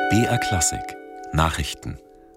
BR Klassik Nachrichten.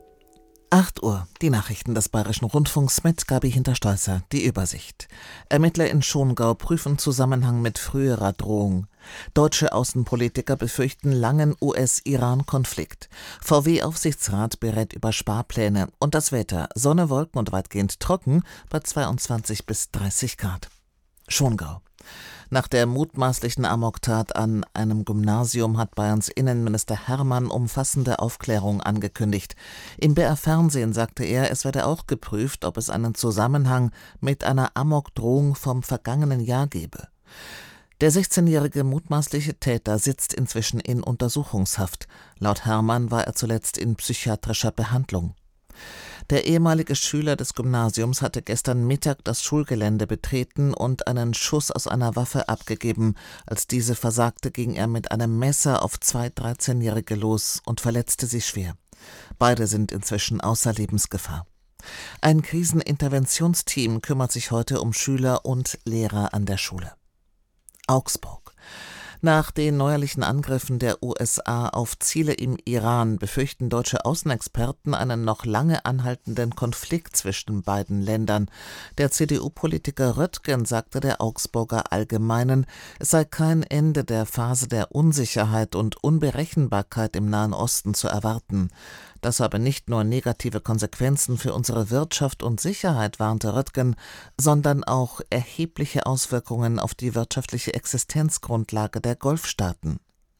8 Uhr, die Nachrichten des Bayerischen Rundfunks mit Gabi Hinterstolzer, die Übersicht. Ermittler in Schongau prüfen Zusammenhang mit früherer Drohung. Deutsche Außenpolitiker befürchten langen US-Iran-Konflikt. VW-Aufsichtsrat berät über Sparpläne. Und das Wetter, Sonne, Wolken und weitgehend trocken bei 22 bis 30 Grad. Schongau. Nach der mutmaßlichen Amoktat an einem Gymnasium hat Bayerns Innenminister Hermann umfassende Aufklärung angekündigt. Im BR-Fernsehen sagte er, es werde auch geprüft, ob es einen Zusammenhang mit einer Amokdrohung vom vergangenen Jahr gebe. Der 16-jährige mutmaßliche Täter sitzt inzwischen in Untersuchungshaft. Laut Hermann war er zuletzt in psychiatrischer Behandlung. Der ehemalige Schüler des Gymnasiums hatte gestern Mittag das Schulgelände betreten und einen Schuss aus einer Waffe abgegeben. Als diese versagte, ging er mit einem Messer auf 2 13-Jährige los und verletzte sie schwer. Beide sind inzwischen außer Lebensgefahr. Ein Kriseninterventionsteam kümmert sich heute um Schüler und Lehrer an der Schule. Augsburg. Nach den neuerlichen Angriffen der USA auf Ziele im Iran befürchten deutsche Außenexperten einen noch lange anhaltenden Konflikt zwischen beiden Ländern. Der CDU-Politiker Röttgen sagte der Augsburger Allgemeinen, es sei kein Ende der Phase der Unsicherheit und Unberechenbarkeit im Nahen Osten zu erwarten. Das habe nicht nur negative Konsequenzen für unsere Wirtschaft und Sicherheit, warnte Röttgen, sondern auch erhebliche Auswirkungen auf die wirtschaftliche Existenzgrundlage der Golfstaaten.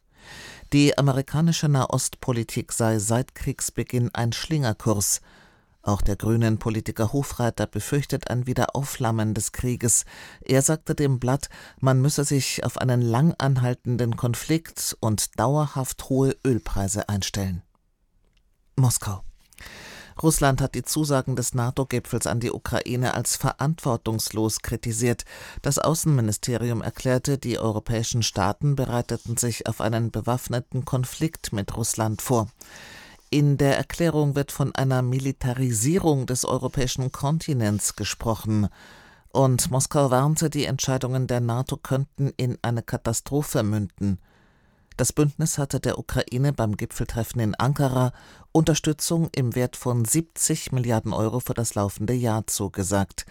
Die amerikanische Nahostpolitik sei seit Kriegsbeginn ein Schlingerkurs. Auch der grünen Politiker Hofreiter befürchtet ein Wiederaufflammen des Krieges. Er sagte dem Blatt, man müsse sich auf einen lang anhaltenden Konflikt und dauerhaft hohe Ölpreise einstellen. Moskau. Russland hat die Zusagen des NATO-Gipfels an die Ukraine als verantwortungslos kritisiert. Das Außenministerium erklärte, die europäischen Staaten bereiteten sich auf einen bewaffneten Konflikt mit Russland vor. In der Erklärung wird von einer Militarisierung des europäischen Kontinents gesprochen. Und Moskau warnte, die Entscheidungen der NATO könnten in eine Katastrophe münden. Das Bündnis hatte der Ukraine beim Gipfeltreffen in Ankara Unterstützung im Wert von 70 Milliarden Euro für das laufende Jahr zugesagt.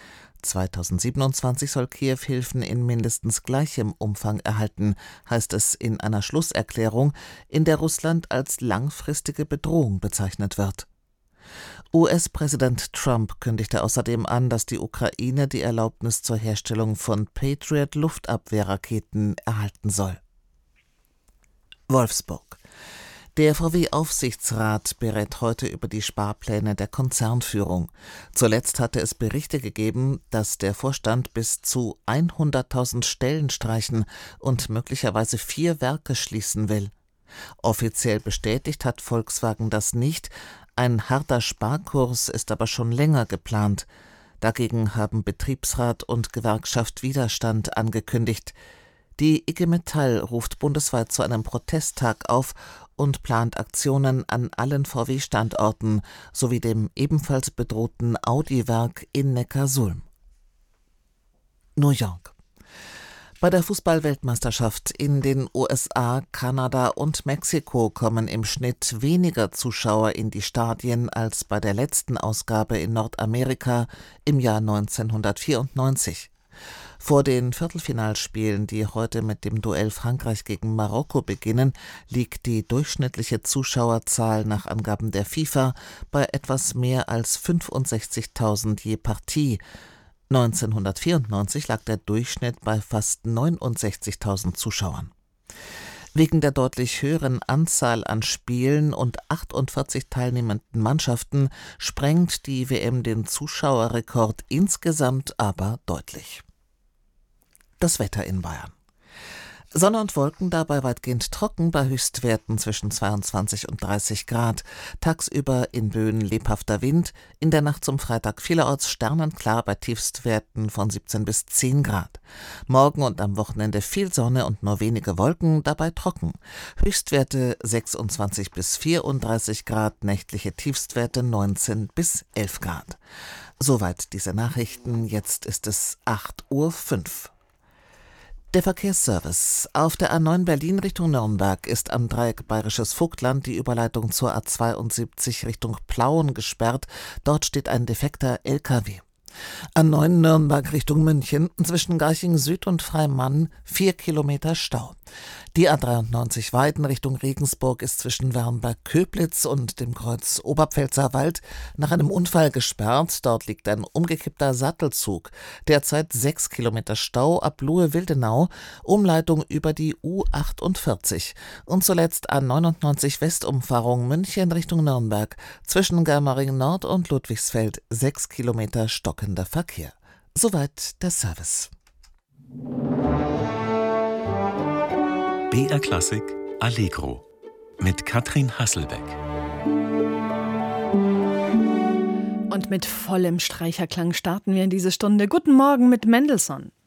2027 soll Kiew Hilfen in mindestens gleichem Umfang erhalten, heißt es in einer Schlusserklärung, in der Russland als langfristige Bedrohung bezeichnet wird. US-Präsident Trump kündigte außerdem an, dass die Ukraine die Erlaubnis zur Herstellung von Patriot-Luftabwehrraketen erhalten soll. Wolfsburg. Der VW-Aufsichtsrat berät heute über die Sparpläne der Konzernführung. Zuletzt hatte es Berichte gegeben, dass der Vorstand bis zu 100.000 Stellen streichen und möglicherweise 4 Werke schließen will. Offiziell bestätigt hat Volkswagen das nicht. Ein harter Sparkurs ist aber schon länger geplant. Dagegen haben Betriebsrat und Gewerkschaft Widerstand angekündigt. Die IG Metall ruft bundesweit zu einem Protesttag auf und plant Aktionen an allen VW-Standorten sowie dem ebenfalls bedrohten Audi-Werk in Neckarsulm. New York. Bei der Fußball-Weltmeisterschaft in den USA, Kanada und Mexiko kommen im Schnitt weniger Zuschauer in die Stadien als bei der letzten Ausgabe in Nordamerika im Jahr 1994. Vor den Viertelfinalspielen, die heute mit dem Duell Frankreich gegen Marokko beginnen, liegt die durchschnittliche Zuschauerzahl nach Angaben der FIFA bei etwas mehr als 65.000 je Partie. 1994 lag der Durchschnitt bei fast 69.000 Zuschauern. Wegen der deutlich höheren Anzahl an Spielen und 48 teilnehmenden Mannschaften sprengt die WM den Zuschauerrekord insgesamt aber deutlich. Das Wetter in Bayern. Sonne und Wolken, dabei weitgehend trocken, bei Höchstwerten zwischen 22 und 30 Grad. Tagsüber in Böen lebhafter Wind, in der Nacht zum Freitag vielerorts sternenklar bei Tiefstwerten von 17 bis 10 Grad. Morgen und am Wochenende viel Sonne und nur wenige Wolken, dabei trocken. Höchstwerte 26 bis 34 Grad, nächtliche Tiefstwerte 19 bis 11 Grad. Soweit diese Nachrichten, jetzt ist es 8:05 Uhr. Der Verkehrsservice. Auf der A9 Berlin Richtung Nürnberg ist am Dreieck Bayerisches Vogtland die Überleitung zur A72 Richtung Plauen gesperrt. Dort steht ein defekter LKW. A9 Nürnberg Richtung München, zwischen Garching Süd und Freimann 4 Kilometer Stau. Die A93 Weiden Richtung Regensburg ist zwischen Wernberg-Köblitz und dem Kreuz Oberpfälzer Wald nach einem Unfall gesperrt. Dort liegt ein umgekippter Sattelzug. Derzeit 6 Kilometer Stau ab Luhe-Wildenau, Umleitung über die U48. Und zuletzt A99 Westumfahrung München Richtung Nürnberg, zwischen Germering Nord und Ludwigsfeld 6 Kilometer stockender Verkehr. Soweit der Service. BR Klassik Allegro mit Katrin Hasselbeck. Und mit vollem Streicherklang starten wir in diese Stunde. Guten Morgen mit Mendelssohn.